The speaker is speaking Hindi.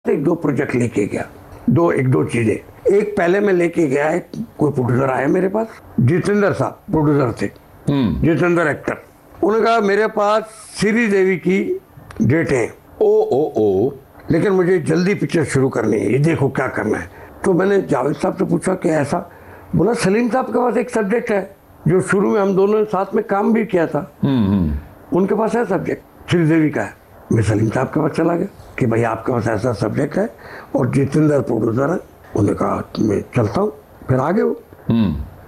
एक दो प्रोजेक्ट लेके गया, एक दो चीजें। एक पहले मैं लेके गया, एक कोई प्रोड्यूसर आया मेरे पास, जितेंद्र साहब प्रोड्यूसर थे, जितेंद्र एक्टर। उन्होंने कहा मेरे पास श्री देवी की डेट है, ओ लेकिन मुझे जल्दी पिक्चर शुरू करनी है, ये देखो क्या करना है। तो मैंने जावेद साहब से पूछा कि ऐसा? बोला सलीम साहब के पास एक सब्जेक्ट है जो शुरू में हम दोनों ने साथ में काम भी किया था, उनके पास है सब्जेक्ट, श्रीदेवी का है। मैं सलीम साहब के पास चला गया कि भाई आपके पास ऐसा सब्जेक्ट है और जितेंद्र प्रोड्यूसर है। उन्होंने कहा मैं चलता हूँ, फिर आगे हो।